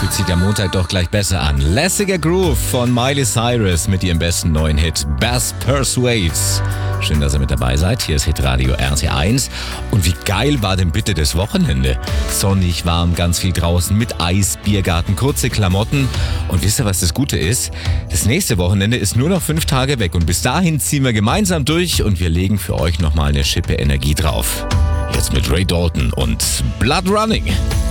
Fühlt sich der Montag doch gleich besser an. Lässiger Groove von Miley Cyrus mit ihrem besten neuen Hit Bass Persuades. Schön, dass ihr mit dabei seid. Hier ist Hitradio RT1. Und wie geil war denn bitte das Wochenende? Sonnig, warm, ganz viel draußen mit Eis, Biergarten, kurze Klamotten. Und wisst ihr, was das Gute ist? Das nächste Wochenende ist nur noch 5 Tage weg. Und bis dahin ziehen wir gemeinsam durch und wir legen für euch nochmal eine Schippe Energie drauf. Jetzt mit Ray Dalton und Blood Running.